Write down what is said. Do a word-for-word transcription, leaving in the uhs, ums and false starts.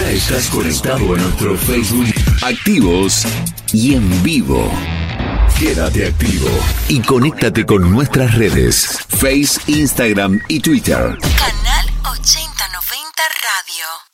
Ya estás conectado a nuestro Facebook, activos y en vivo. Quédate activo y conéctate con nuestras redes, Face, Instagram y Twitter. Canal ochenta noventa Radio.